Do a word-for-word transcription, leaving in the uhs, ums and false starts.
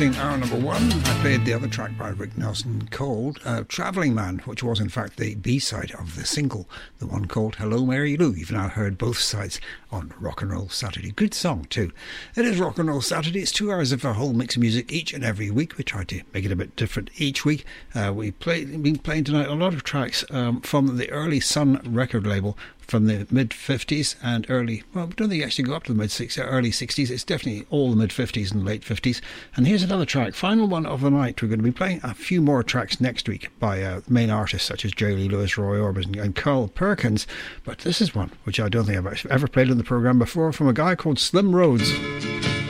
hosting our number one. I played the other track by Rick Nelson called uh, Travelling Man, which was in fact the B-side of the single, the one called Hello Mary Lou. You've now heard both sides on Rock and Roll Saturday. Good song too. It is Rock and Roll Saturday. It's two hours of a whole mix of music each and every week. We try to make it a bit different each week. Uh, we play, been playing tonight a lot of tracks um, from the early Sun record label, from the mid-fifties and early, well, I don't think you actually go up to the mid-sixties, early sixties. It's definitely all the mid-fifties and late fifties. And here's another track, final one of the night. We're going to be playing a few more tracks next week by uh, main artists such as Jerry Lee Lewis, Roy Orbison and Carl Perkins. But this is one which I don't think I've ever played on the programme before, from a guy called Slim Rhodes.